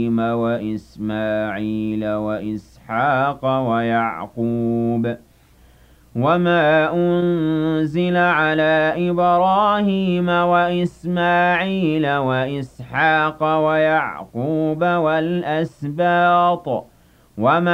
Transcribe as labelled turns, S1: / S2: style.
S1: وإسماعيل وإسحاق ويعقوب وما أنزل على إبراهيم وإسماعيل وإسحاق ويعقوب والأسباط وما